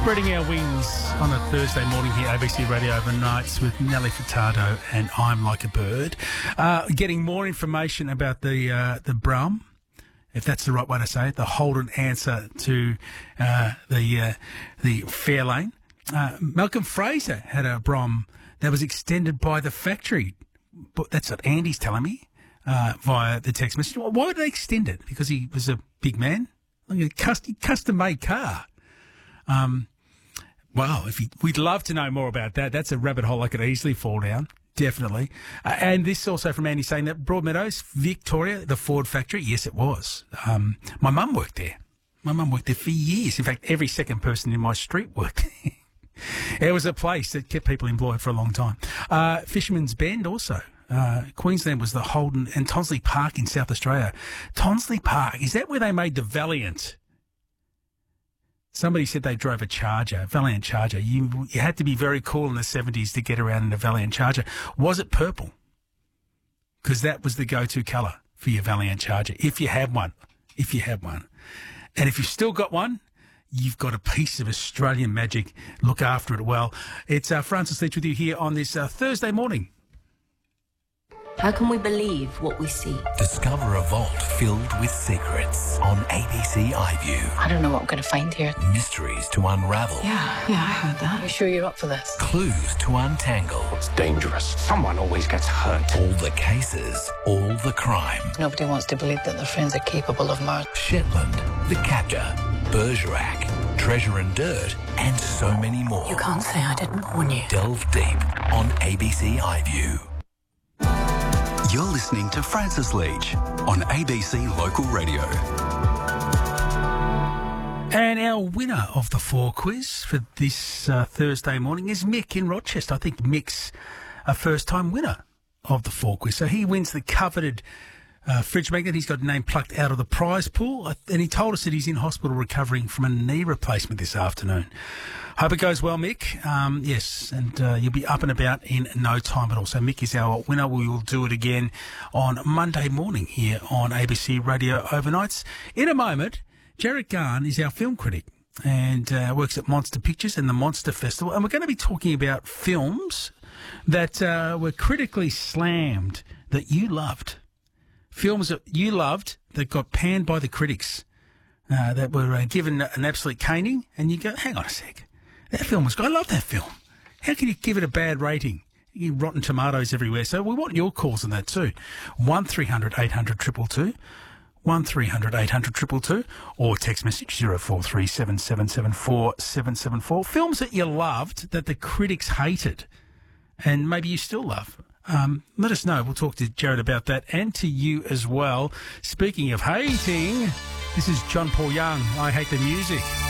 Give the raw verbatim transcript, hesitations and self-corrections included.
Spreading our wings on a Thursday morning here, A B C Radio Overnights with Nelly Furtado and I'm Like a Bird. Uh, getting more information about the uh, the Brum, if that's the right way to say it, the Holden answer to uh, the uh, the Fairlane. Uh, Malcolm Fraser had a Brum that was extended by the factory. But that's what Andy's telling me uh, via the text message. Why did they extend it? Because he was a big man? Like a custom, custom-made car. Um, wow, if you, we'd love to know more about that. That's a rabbit hole I could easily fall down, definitely. Uh, and this also from Andy saying that Broadmeadows, Victoria, the Ford factory, yes, it was. Um, my mum worked there. My mum worked there for years. In fact, every second person in my street worked there. It was a place that kept people employed for a long time. Uh, Fisherman's Bend also. Uh, Queensland was the Holden and Tonsley Park in South Australia. Tonsley Park, is that where they made the Valiant? Somebody said they drove a Charger, Valiant Charger. You you had to be very cool in the seventies to get around in a Valiant Charger. Was it purple? Because that was the go-to colour for your Valiant Charger, if you had one. If you had one. And if you've still got one, you've got a piece of Australian magic. Look after it well. It's uh, Francis Leach with you here on this uh, Thursday morning. How can we believe what we see? Discover a vault filled with secrets on A B C iView. I don't know what I'm going to find here. Mysteries to unravel. Yeah, yeah, I heard that. You sure you're up for this? Clues to untangle. It's dangerous. Someone always gets hurt. All the cases, all the crime. Nobody wants to believe that their friends are capable of murder. Shetland, The Captor, Bergerac, Treasure and Dirt, and so many more. You can't say I didn't warn you. Delve deep on A B C iView. You're listening to Francis Leach on A B C Local Radio. And our winner of the four quiz for this uh, Thursday morning is Mick in Rochester. I think Mick's a first-time winner of the four quiz. So he wins the coveted uh, fridge magnet. He's got a name plucked out of the prize pool. And he told us that he's in hospital recovering from a knee replacement this afternoon. Hope it goes well, Mick. Um, yes, and uh, you'll be up and about in no time at all. So Mick is our winner. We will do it again on Monday morning here on A B C Radio Overnights. In a moment, Jared Garn is our film critic and uh, works at Monster Pictures and the Monster Festival. And we're going to be talking about films that uh, were critically slammed that you loved. Films that you loved that got panned by the critics, uh, that were uh, given an absolute caning. And you go, hang on a sec. That film was good. I love that film. How can you give it a bad rating? You get rotten tomatoes everywhere. So we want your calls on that too. one three hundred eight hundred two two two. one three hundred eight hundred two two two. Or text message zero four three seven seven seven four seven seven four. Films that you loved that the critics hated and maybe you still love. Um, let us know. We'll talk to Jared about that and to you as well. Speaking of hating, this is John Paul Young. I Hate the Music.